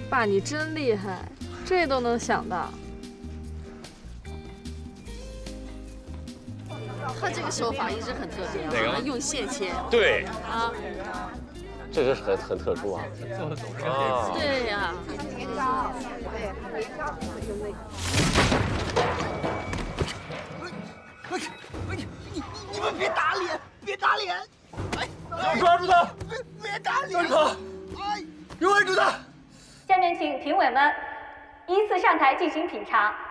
爸，你真厉害，这都能想到。 他这个手法一直很特别， 哪个？ 用线切。 对啊， 这个很特殊啊。啊， 对呀。 你们别打脸，别打脸！哎， 抓住他！ 别打脸！ 让他！ 哎， 给我按住他！ 下面请评委们依次上台进行品尝。